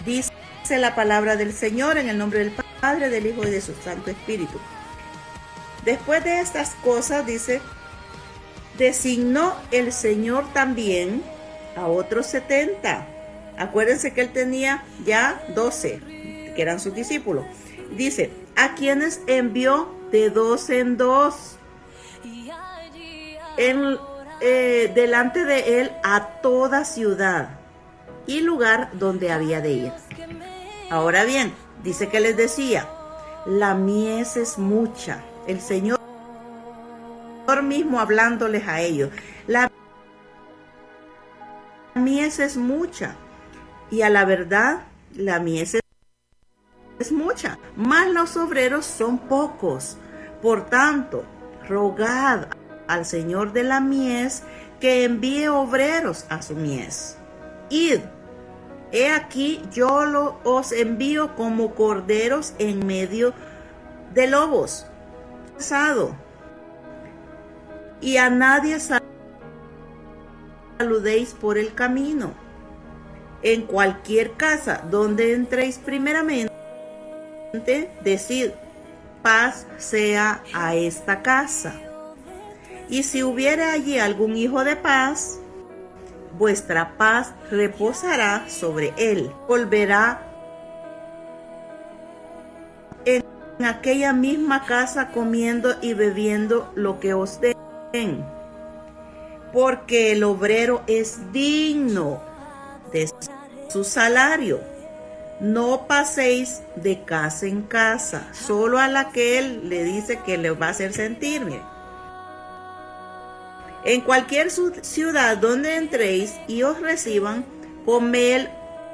Dice la palabra del Señor en el nombre del Padre, del Hijo y de su Santo Espíritu. Después de estas cosas, dice, designó el Señor también a otros 70. Acuérdense que él tenía ya 12, que eran sus discípulos. Dice, a quienes envió de 2 en 2 delante de él a toda ciudad y lugar donde había de ir. Ahora bien, dice que les decía, la mies es mucha. El Señor mismo hablándoles a ellos. La mies es mucha. Y a la verdad, la mies es mucha. Mas los obreros son pocos. Por tanto, rogad al Señor de la mies que envíe obreros a su mies. Id. He aquí yo os envío como corderos en medio de lobos. Y a nadie saludéis por el camino. En cualquier casa donde entréis primeramente, decid, paz sea a esta casa. Y si hubiere allí algún hijo de paz, vuestra paz reposará sobre él. Volverá en aquella misma casa comiendo y bebiendo lo que os den, porque el obrero es digno de su salario. No paséis de casa en casa, solo a la que él le dice que le va a hacer sentir. Mire. En cualquier ciudad donde entréis y os reciban, comed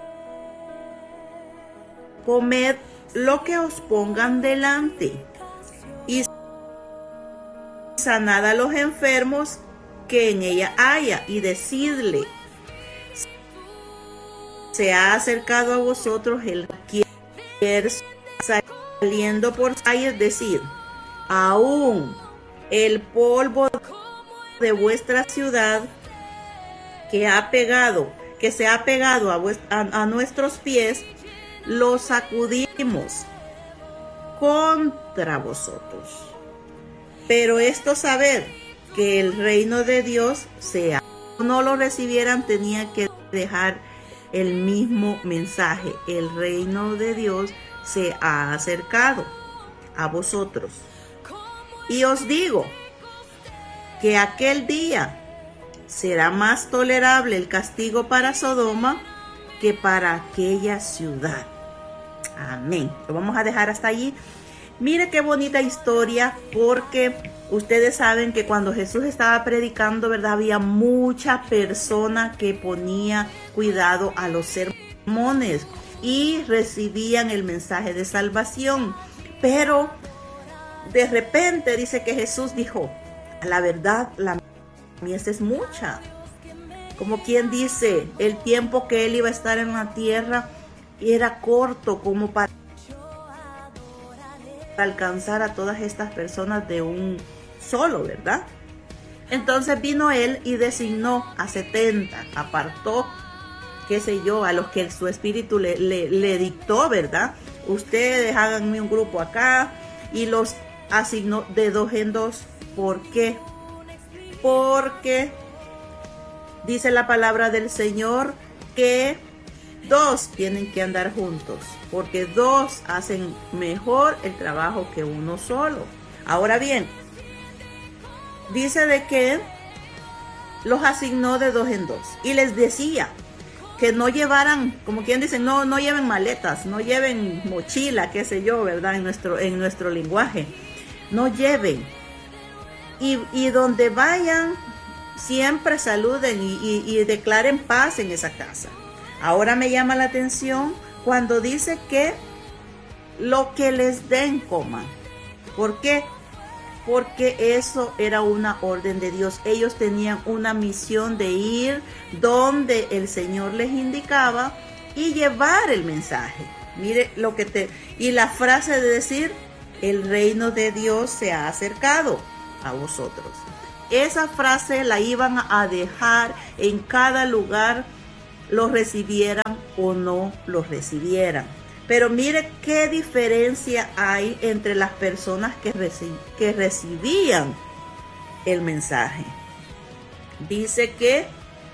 lo que os pongan delante, y sanad a los enfermos que en ella haya, y decidle, se ha acercado a vosotros el que quiere, saliendo por calles, decir, aún el polvo de vuestra ciudad que se ha pegado a nuestros pies, lo sacudimos contra vosotros. Pero esto saber que el reino de Dios no lo recibieran, tenía que dejar el mismo mensaje. El reino de Dios se ha acercado a vosotros. Y os digo que aquel día será más tolerable el castigo para Sodoma que para aquella ciudad. Amén. Lo vamos a dejar hasta allí. Mire qué bonita historia, porque ustedes saben que cuando Jesús estaba predicando, ¿verdad? Había mucha persona que ponía cuidado a los sermones y recibían el mensaje de salvación. Pero de repente dice que Jesús dijo, la verdad, la mies es mucha. Como quien dice, el tiempo que él iba a estar en la tierra era corto como para alcanzar a todas estas personas de un solo, ¿verdad? Entonces vino él y designó a 70, apartó, qué sé yo, a los que su espíritu le dictó, ¿verdad? Ustedes háganme un grupo acá, y los asignó de 2 en 2. ¿Por qué? Porque dice la palabra del Señor que 2 tienen que andar juntos, porque 2 hacen mejor el trabajo que uno solo. Ahora bien, dice de que los asignó de 2 en 2 y les decía que no llevaran, como quien dice, no lleven maletas, no lleven mochila, qué sé yo, ¿verdad? En nuestro lenguaje, no lleven. Y donde vayan, siempre saluden y declaren paz en esa casa. Ahora me llama la atención cuando dice que lo que les den coman. ¿Por qué? Porque eso era una orden de Dios. Ellos tenían una misión de ir donde el Señor les indicaba y llevar el mensaje. Mire lo que y la frase de decir, el reino de Dios se ha acercado a vosotros. Esa frase la iban a dejar en cada lugar, los recibieran o no lo recibieran. Pero mire qué diferencia hay entre las personas que recibían el mensaje. Dice que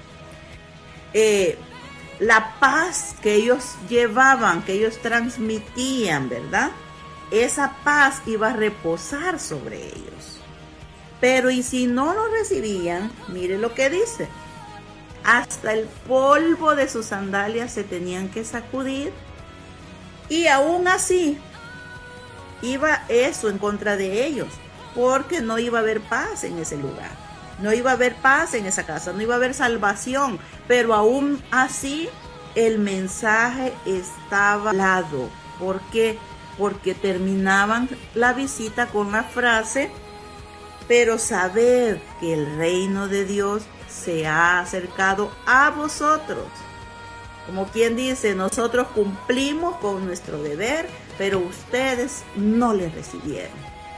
la paz que ellos llevaban, que ellos transmitían, ¿verdad? Esa paz iba a reposar sobre ellos. Pero y si no lo recibían, mire lo que dice. Hasta el polvo de sus sandalias se tenían que sacudir. Y aún así, iba eso en contra de ellos, porque no iba a haber paz en ese lugar, no iba a haber paz en esa casa, no iba a haber salvación, pero aún así el mensaje estaba hablado. ¿Por qué? Porque terminaban la visita con la frase, pero sabed que el reino de Dios se ha acercado a vosotros. Como quien dice, nosotros cumplimos con nuestro deber, pero ustedes no le recibieron.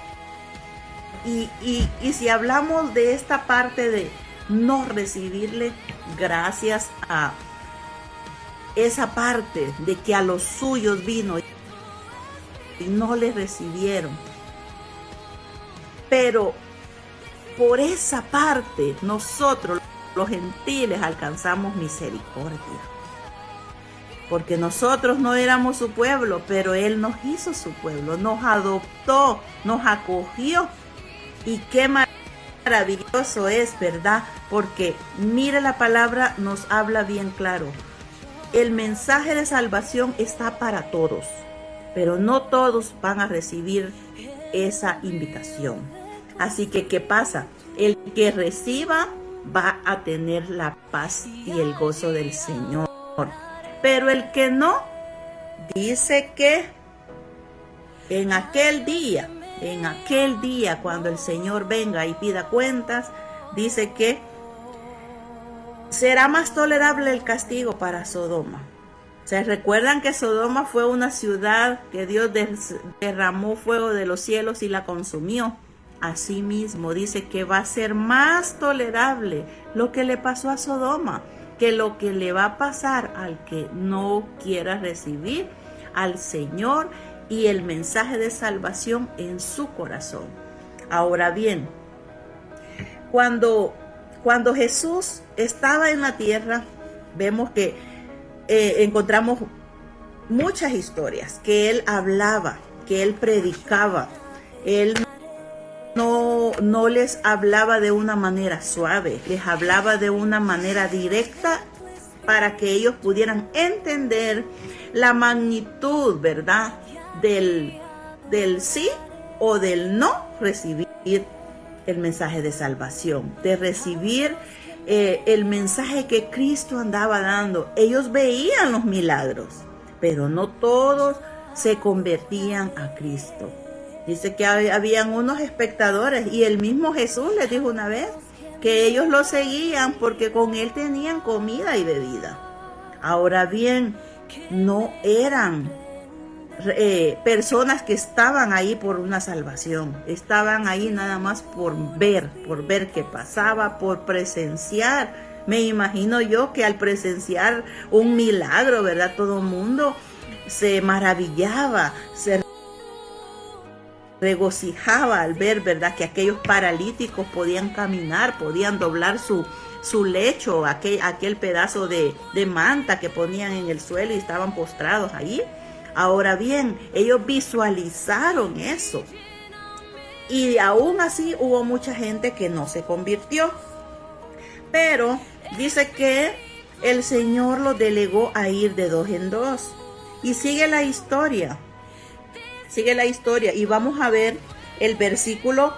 Y si hablamos de esta parte de no recibirle, gracias a esa parte de que a los suyos vino y no le recibieron. Pero por esa parte nosotros, los gentiles, alcanzamos misericordia. Porque nosotros no éramos su pueblo, pero Él nos hizo su pueblo, nos adoptó, nos acogió. Y qué maravilloso es, ¿verdad? Porque mire, la palabra nos habla bien claro. El mensaje de salvación está para todos, pero no todos van a recibir esa invitación. Así que, ¿qué pasa? El que reciba va a tener la paz y el gozo del Señor. Pero el que no, dice que en aquel día cuando el Señor venga y pida cuentas, dice que será más tolerable el castigo para Sodoma. ¿Se recuerdan que Sodoma fue una ciudad que Dios derramó fuego de los cielos y la consumió? Asimismo, dice que va a ser más tolerable lo que le pasó a Sodoma que lo que le va a pasar al que no quiera recibir al Señor y el mensaje de salvación en su corazón. Ahora bien, cuando Jesús estaba en la tierra, vemos que encontramos muchas historias que Él hablaba, que Él predicaba. Él no les hablaba de una manera suave, les hablaba de una manera directa para que ellos pudieran entender la magnitud, ¿verdad?, del sí o del no recibir el mensaje de salvación, de recibir el mensaje que Cristo andaba dando. Ellos veían los milagros, pero no todos se convertían a Cristo. Dice que habían unos espectadores y el mismo Jesús les dijo una vez que ellos lo seguían porque con Él tenían comida y bebida. Ahora bien, no eran personas que estaban ahí por una salvación, estaban ahí nada más por ver qué pasaba, por presenciar. Me imagino yo que al presenciar un milagro, ¿verdad?, todo el mundo se maravillaba, se regocijaba al ver, ¿verdad?, que aquellos paralíticos podían caminar, podían doblar su lecho, aquel pedazo de manta que ponían en el suelo y estaban postrados allí. Ahora bien, ellos visualizaron eso. Y aún así hubo mucha gente que no se convirtió. Pero dice que el Señor los delegó a ir de 2 en 2. Y sigue la historia. Y vamos a ver el versículo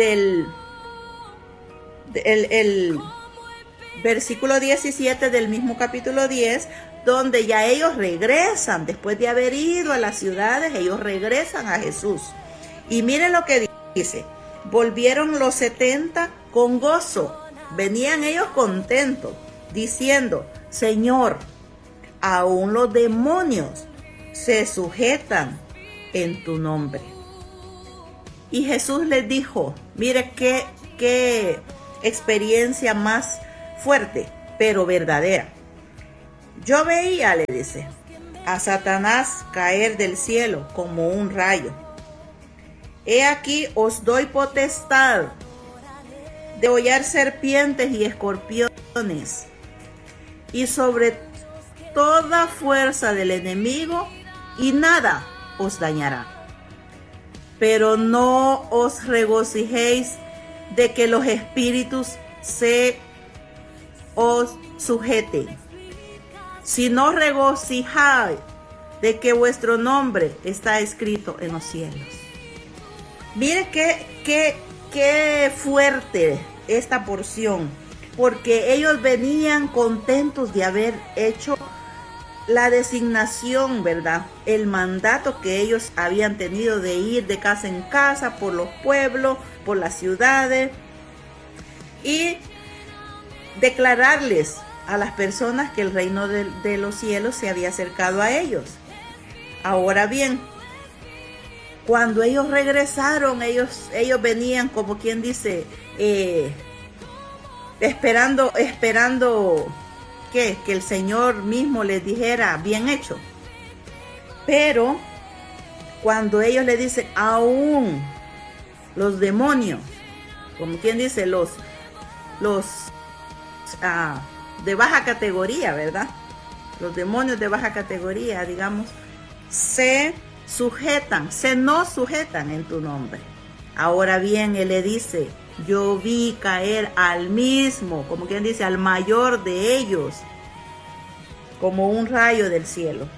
el versículo 17 del mismo capítulo 10, donde ya ellos regresan, después de haber ido a las ciudades, ellos regresan a Jesús. Y miren lo que dice: volvieron los 70 con gozo, venían ellos contentos, diciendo: Señor, aún los demonios se sujetan en tu nombre. Y Jesús les dijo, mire qué experiencia más fuerte, pero verdadera. Yo veía, le dice, a Satanás caer del cielo como un rayo. He aquí os doy potestad de hollar serpientes y escorpiones, y sobre toda fuerza del enemigo, y nada os dañará. Pero no os regocijéis de que los espíritus se os sujeten, sino regocijáis de que vuestro nombre está escrito en los cielos. Mire qué fuerte esta porción, porque ellos venían contentos de haber hecho la designación, ¿verdad? El mandato que ellos habían tenido de ir de casa en casa por los pueblos, por las ciudades, y declararles a las personas que el reino de los cielos se había acercado a ellos. Ahora bien, cuando ellos regresaron, ellos venían, como quien dice, esperando que el Señor mismo les dijera, bien hecho. Pero cuando ellos le dicen, aún los demonios, como quien dice, los de baja categoría, ¿verdad? Los demonios de baja categoría, digamos, nos sujetan en tu nombre. Ahora bien, él le dice, yo vi caer al mismo, como quien dice, al mayor de ellos, como un rayo del cielo.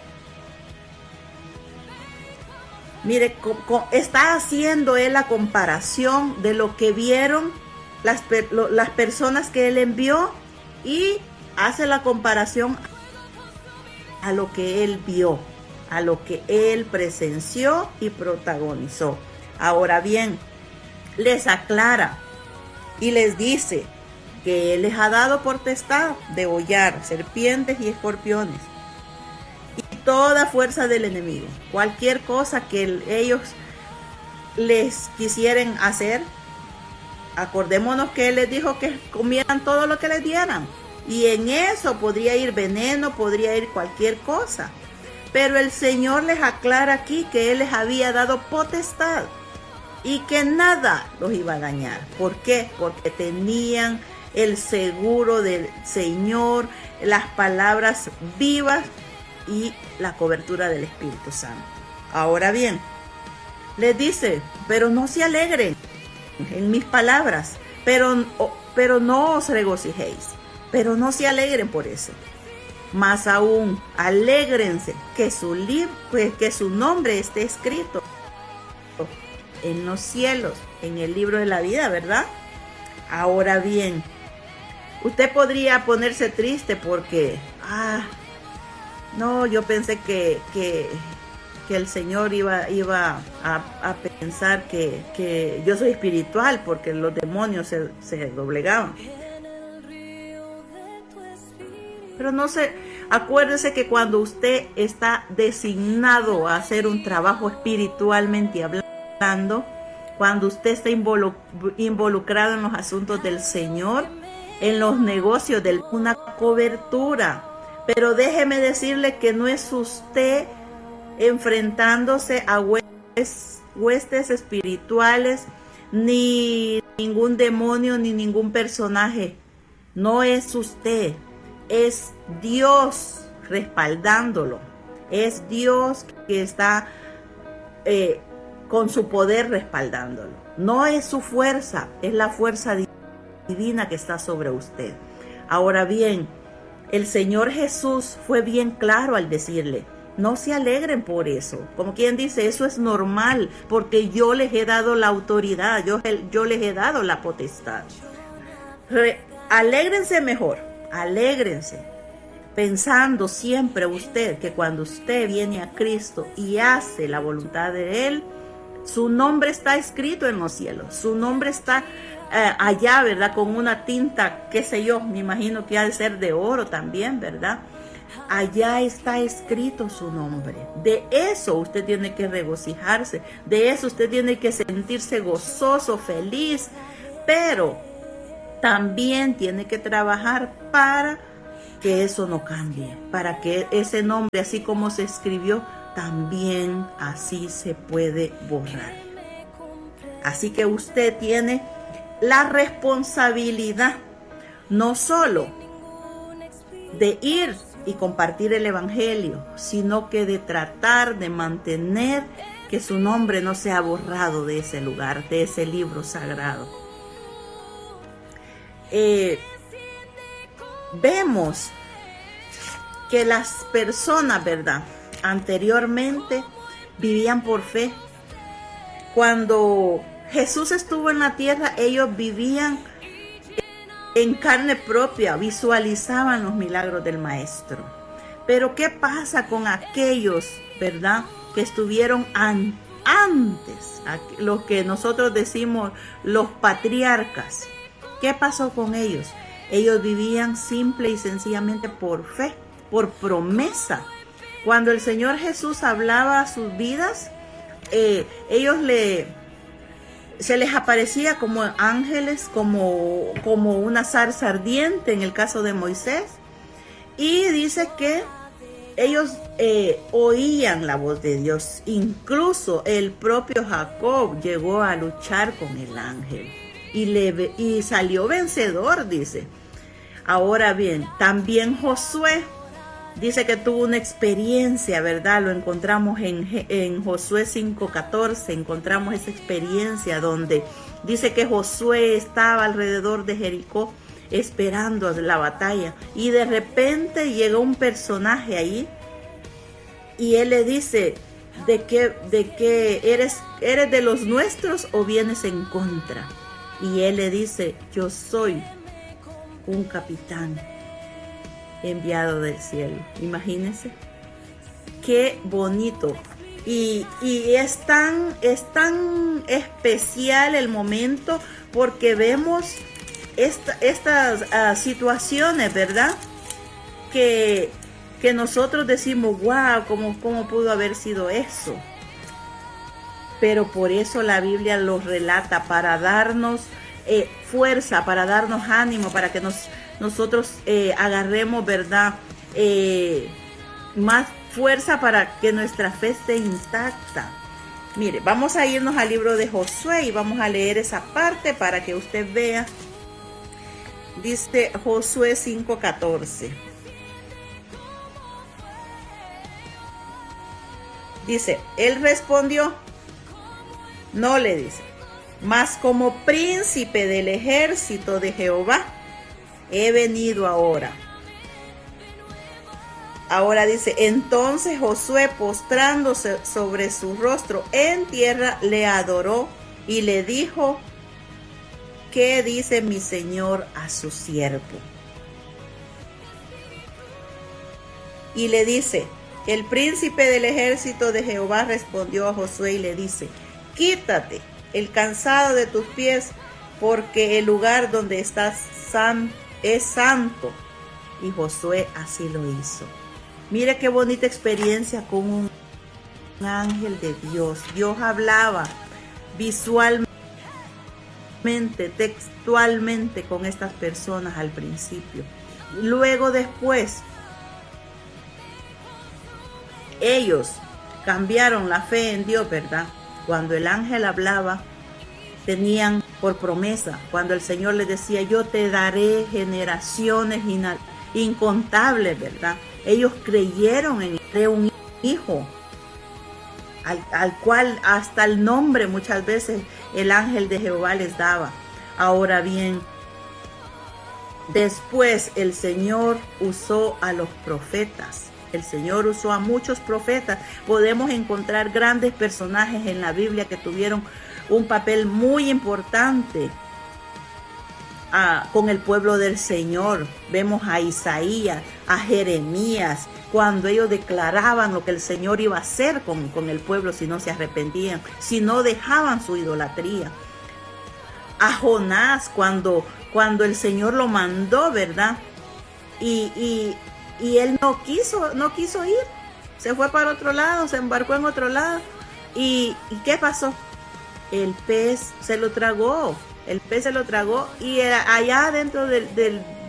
Mire, está haciendo él la comparación de lo que vieron las personas que él envió, y hace la comparación a lo que él vio, a lo que él presenció y protagonizó. Ahora bien, les aclara y les dice que él les ha dado potestad de hollar serpientes y escorpiones y toda fuerza del enemigo. Cualquier cosa que ellos les quisieran hacer, acordémonos que él les dijo que comieran todo lo que les dieran, y en eso podría ir veneno, podría ir cualquier cosa. Pero el Señor les aclara aquí que él les había dado potestad y que nada los iba a dañar. ¿Por qué? Porque tenían el seguro del Señor, las palabras vivas y la cobertura del Espíritu Santo. Ahora bien, les dice, pero no se alegren en mis palabras, pero no os regocijéis, pero no se alegren por eso. Más aún, alégrense que su nombre esté escrito en los cielos, en el libro de la vida, ¿verdad? Ahora bien, usted podría ponerse triste porque, no, yo pensé que el Señor iba a pensar que yo soy espiritual, porque los demonios se doblegaban. Pero no sé, acuérdese que cuando usted está designado a hacer un trabajo espiritualmente hablando, cuando usted está involucrado en los asuntos del Señor, en los negocios de una cobertura. Pero déjeme decirle que no es usted enfrentándose a huestes espirituales, ni ningún demonio, ni ningún personaje. No es usted. Es Dios respaldándolo. Es Dios que está con su poder respaldándolo. No es su fuerza, es la fuerza divina que está sobre usted. Ahora bien, el Señor Jesús fue bien claro al decirle, no se alegren por eso. Como quien dice, eso es normal, porque yo les he dado la autoridad, yo les he dado la potestad. Alégrense mejor. Alégrense, pensando siempre usted que cuando usted viene a Cristo y hace la voluntad de Él, su nombre está escrito en los cielos, su nombre está allá, ¿verdad? Con una tinta, qué sé yo, me imagino que ha de ser de oro también, ¿verdad? Allá está escrito su nombre. De eso usted tiene que regocijarse, de eso usted tiene que sentirse gozoso, feliz, pero también tiene que trabajar para que eso no cambie, para que ese nombre, así como se escribió, también así se puede borrar. Así que usted tiene la responsabilidad no solo de ir y compartir el evangelio, sino que de tratar de mantener que su nombre no sea borrado de ese lugar, de ese libro sagrado. Vemos que las personas, ¿verdad?, anteriormente vivían por fe. Cuando Jesús estuvo en la tierra, ellos vivían en carne propia, visualizaban los milagros del Maestro. Pero ¿qué pasa con aquellos, verdad, que estuvieron antes, los que nosotros decimos los patriarcas? ¿Qué pasó con ellos? Ellos vivían simple y sencillamente por fe, por promesa. Cuando el Señor Jesús hablaba a sus vidas, ellos se les aparecía como ángeles, como una zarza ardiente en el caso de Moisés. Y dice que ellos oían la voz de Dios. Incluso el propio Jacob llegó a luchar con el ángel y salió vencedor, dice. Ahora bien, también Josué dice que tuvo una experiencia, ¿verdad? Lo encontramos en Josué 5:14, encontramos esa experiencia donde dice que Josué estaba alrededor de Jericó esperando la batalla, y de repente llegó un personaje ahí y él le dice: ¿de qué eres de los nuestros o vienes en contra? Y él le dice: yo soy un capitán enviado del cielo. Imagínense qué bonito, y es tan especial el momento, porque vemos estas situaciones, ¿verdad? Que nosotros decimos: wow, ¿cómo pudo haber sido eso? Pero por eso la Biblia los relata, para darnos fuerza, para darnos ánimo, para que nosotros agarremos, ¿verdad?, más fuerza para que nuestra fe esté intacta. Mire, vamos a irnos al libro de Josué y vamos a leer esa parte para que usted vea. Dice Josué 5:14. Dice: él respondió, no, le dice, mas como príncipe del ejército de Jehová he venido ahora. Ahora dice: entonces Josué, postrándose sobre su rostro en tierra, le adoró y le dijo: ¿qué dice mi señor a su siervo? Y le dice: el príncipe del ejército de Jehová respondió a Josué y le dice: quítate el calzado de tus pies, porque el lugar donde estás es santo. Y Josué así lo hizo. Mire qué bonita experiencia con un ángel de Dios. Dios hablaba visualmente, textualmente con estas personas al principio. Luego, después, ellos cambiaron la fe en Dios, ¿verdad? Cuando el ángel hablaba, tenían por promesa, cuando el Señor les decía: yo te daré generaciones incontables, ¿verdad? Ellos creyeron en un hijo, al cual hasta el nombre muchas veces el ángel de Jehová les daba. Ahora bien, después el Señor usó a los profetas. El Señor usó a muchos profetas. Podemos encontrar grandes personajes en la Biblia que tuvieron un papel muy importante con el pueblo del Señor. Vemos a Isaías, a Jeremías, cuando ellos declaraban lo que el Señor iba a hacer con el pueblo si no se arrepentían, si no dejaban su idolatría. A Jonás, cuando el Señor lo mandó, ¿verdad? Y él no quiso ir, se fue para otro lado, se embarcó en otro lado. ¿Y qué pasó? El pez se lo tragó, y allá dentro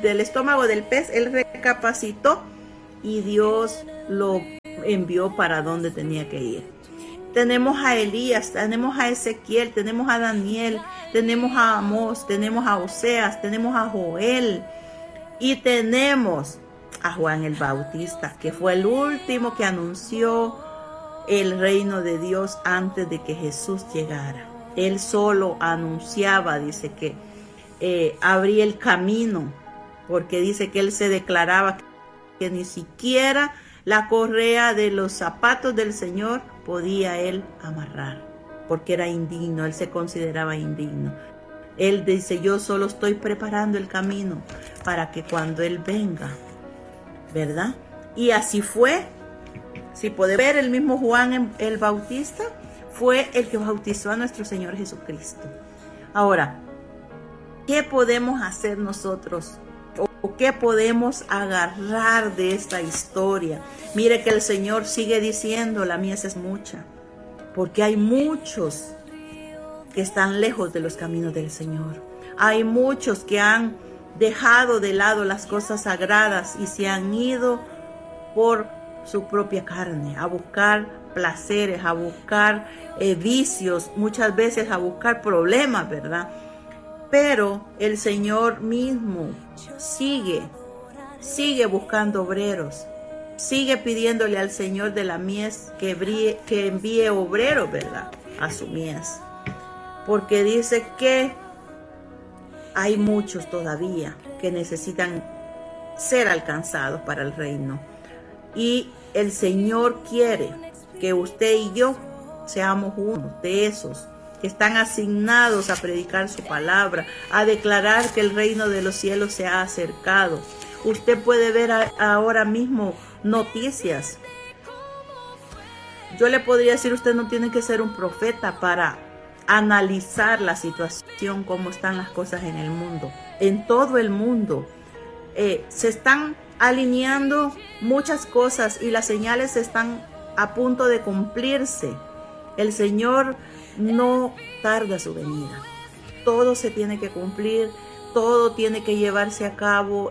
del estómago del pez, él recapacitó y Dios lo envió para donde tenía que ir. Tenemos a Elías, tenemos a Ezequiel, tenemos a Daniel, tenemos a Amós, tenemos a Oseas, tenemos a Joel y tenemos a Juan el Bautista, que fue el último que anunció el reino de Dios antes de que Jesús llegara. Él solo anunciaba, dice que abría el camino, porque dice que él se declaraba que ni siquiera la correa de los zapatos del Señor podía él amarrar, porque era indigno, él se consideraba indigno. Él dice, yo solo estoy preparando el camino para que cuando él venga, ¿verdad? Y así fue. Si puede ver, el mismo Juan el Bautista fue el que bautizó a nuestro Señor Jesucristo. Ahora, ¿qué podemos hacer nosotros? ¿O qué podemos agarrar de esta historia? Mire que el Señor sigue diciendo, la mies es mucha, porque hay muchos que están lejos de los caminos del Señor. Hay muchos que han dejado de lado las cosas sagradas y se han ido por su propia carne, a buscar placeres, a buscar vicios, muchas veces a buscar problemas, ¿verdad? Pero el Señor mismo sigue buscando obreros, sigue pidiéndole al Señor de la mies que envíe obreros, ¿verdad?, a su mies. Porque dice que hay muchos todavía que necesitan ser alcanzados para el reino. Y el Señor quiere que usted y yo seamos uno de esos que están asignados a predicar su palabra, a declarar que el reino de los cielos se ha acercado. Usted puede ver ahora mismo noticias. Yo le podría decir, usted no tiene que ser un profeta para analizar la situación, cómo están las cosas en el mundo. En todo el mundo se están alineando muchas cosas y las señales están a punto de cumplirse. El Señor no tarda su venida. Todo se tiene que cumplir, todo tiene que llevarse a cabo.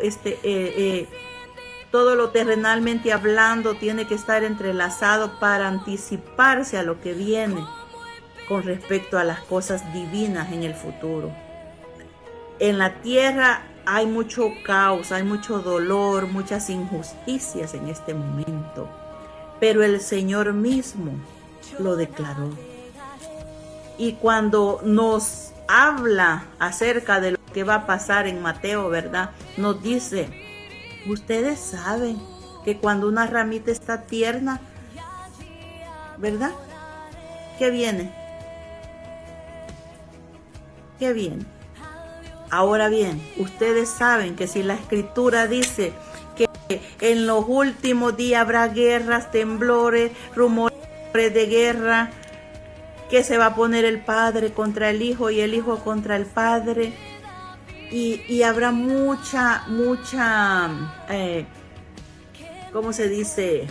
Todo lo terrenalmente hablando tiene que estar entrelazado para anticiparse a lo que viene con respecto a las cosas divinas en el futuro. En la tierra hay mucho caos, hay mucho dolor, muchas injusticias en este momento, pero el Señor mismo lo declaró. Y cuando nos habla acerca de lo que va a pasar en Mateo, ¿verdad?, nos dice, ustedes saben que cuando una ramita está tierna, ¿verdad?, ¿qué viene? ¿Qué viene? Ahora bien, ustedes saben que si la Escritura dice que en los últimos días habrá guerras, temblores, rumores de guerra, que se va a poner el padre contra el hijo y el hijo contra el padre, y habrá mucha, ¿cómo se dice?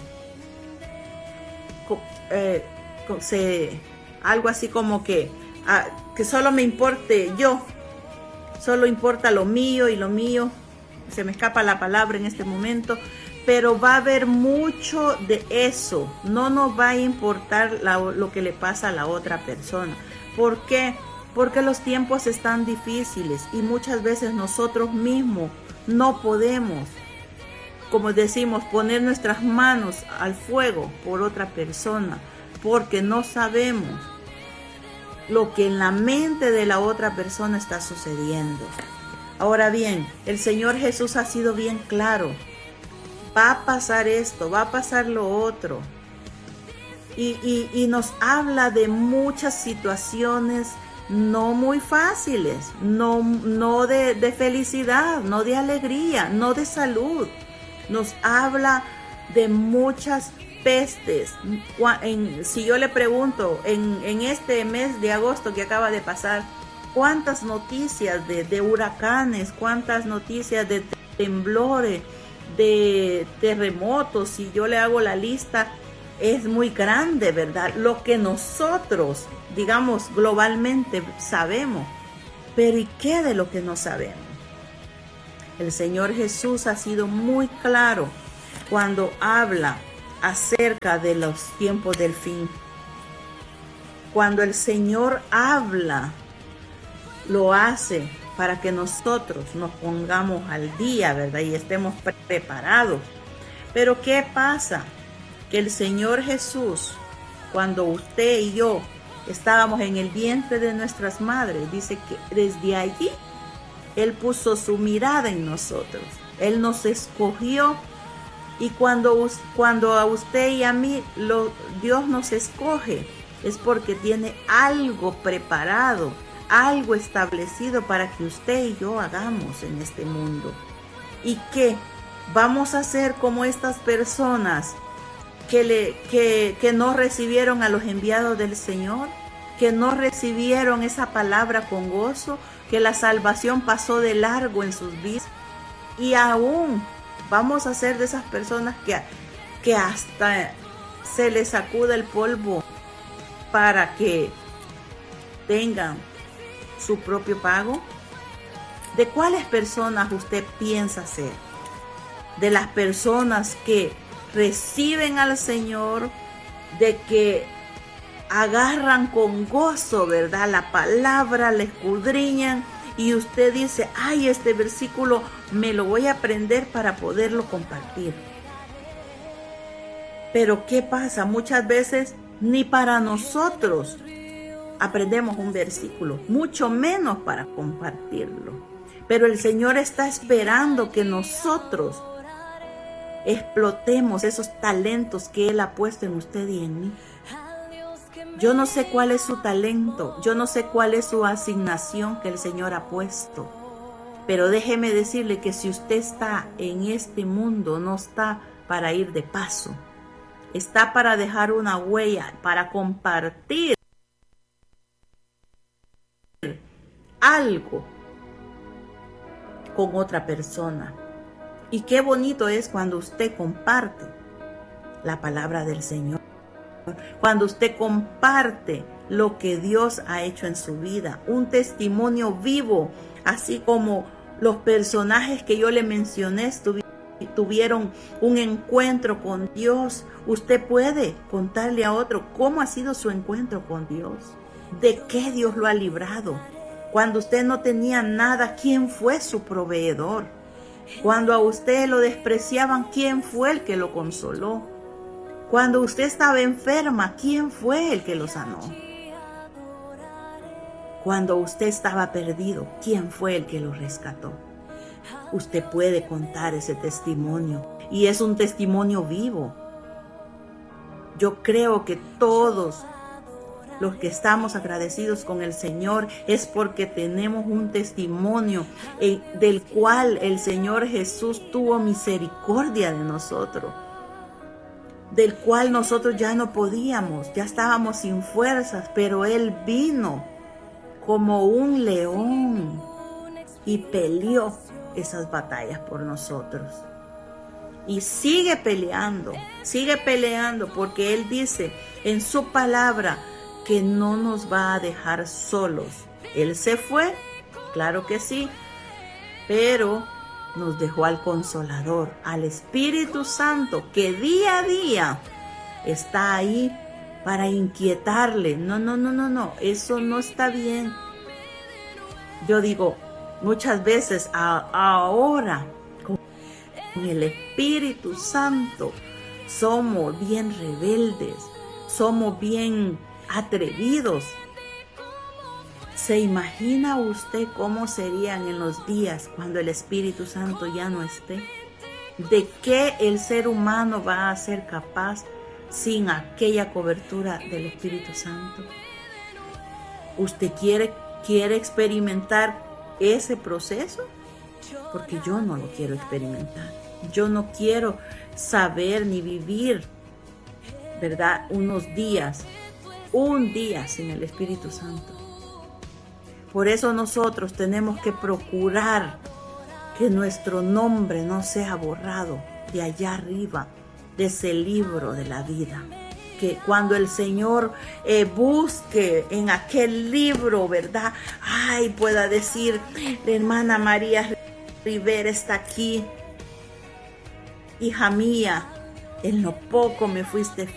Algo así como que solo me importe yo, solo importa lo mío y lo mío, se me escapa la palabra en este momento, pero va a haber mucho de eso. No nos va a importar lo que le pasa a la otra persona. ¿Por qué? Porque los tiempos están difíciles y muchas veces nosotros mismos no podemos, como decimos, poner nuestras manos al fuego por otra persona, porque no sabemos lo que en la mente de la otra persona está sucediendo. Ahora bien, el Señor Jesús ha sido bien claro. Va a pasar esto, va a pasar lo otro. Y nos habla de muchas situaciones no muy fáciles, no de felicidad, no de alegría, no de salud. Nos habla de muchas pestes. Si yo le pregunto, en este mes de agosto que acaba de pasar, ¿cuántas noticias de huracanes, cuántas noticias de temblores, de terremotos? Si yo le hago la lista, es muy grande, ¿verdad? Lo que nosotros, digamos, globalmente sabemos. Pero ¿y qué de lo que no sabemos? El Señor Jesús ha sido muy claro cuando habla acerca de los tiempos del fin. Cuando el Señor habla, lo hace para que nosotros nos pongamos al día, ¿verdad? Y estemos preparados. Pero ¿qué pasa? Que el Señor Jesús, cuando usted y yo estábamos en el vientre de nuestras madres, dice que desde allí Él puso su mirada en nosotros. Él nos escogió. Y cuando a usted y a mí Dios nos escoge, es porque tiene algo preparado, algo establecido para que usted y yo hagamos en este mundo. ¿Y qué? Vamos a ser como estas personas que no recibieron a los enviados del Señor, que no recibieron esa palabra con gozo, que la salvación pasó de largo en sus vidas. Y aún vamos a ser de esas personas que hasta se les sacuda el polvo para que tengan su propio pago. ¿De cuáles personas usted piensa ser? ¿De las personas que reciben al Señor, de que agarran con gozo, ¿verdad?, la palabra, la escudriñan y usted dice, ay, este versículo me lo voy a aprender para poderlo compartir? Pero ¿qué pasa? Muchas veces ni para nosotros aprendemos un versículo, mucho menos para compartirlo. Pero el Señor está esperando que nosotros explotemos esos talentos que Él ha puesto en usted y en mí. Yo no sé cuál es su talento, yo no sé cuál es su asignación que el Señor ha puesto. Pero déjeme decirle que si usted está en este mundo, no está para ir de paso. Está para dejar una huella, para compartir algo con otra persona. Y qué bonito es cuando usted comparte la palabra del Señor, cuando usted comparte lo que Dios ha hecho en su vida, un testimonio vivo, así como los personajes que yo le mencioné tuvieron un encuentro con Dios. Usted puede contarle a otro cómo ha sido su encuentro con Dios, de qué Dios lo ha librado. Cuando usted no tenía nada, ¿quién fue su proveedor? Cuando a usted lo despreciaban, ¿quién fue el que lo consoló? Cuando usted estaba enferma, ¿quién fue el que lo sanó? Cuando usted estaba perdido, ¿quién fue el que lo rescató? Usted puede contar ese testimonio y es un testimonio vivo. Yo creo que todos los que estamos agradecidos con el Señor es porque tenemos un testimonio del cual el Señor Jesús tuvo misericordia de nosotros, del cual nosotros ya no podíamos, ya estábamos sin fuerzas, pero Él vino como un león y peleó esas batallas por nosotros. Y sigue peleando porque Él dice en su palabra que no nos va a dejar solos. Él se fue, claro que sí, pero nos dejó al Consolador, al Espíritu Santo, que día a día está ahí para inquietarle. No, eso no está bien. Yo digo, muchas veces ahora, con el Espíritu Santo, somos bien rebeldes, somos bien atrevidos. ¿Se imagina usted cómo serían en los días cuando el Espíritu Santo ya no esté? ¿De qué el ser humano va a ser capaz sin aquella cobertura del Espíritu Santo? ¿Usted quiere experimentar ese proceso? Porque yo no lo quiero experimentar. Yo no quiero saber ni vivir, ¿verdad?, un día sin el Espíritu Santo. Por eso nosotros tenemos que procurar que nuestro nombre no sea borrado de allá arriba, de ese libro de la vida. Que cuando el Señor busque en aquel libro, ¿verdad?, pueda decir, la hermana María Rivera está aquí. Hija mía, en lo poco me fuiste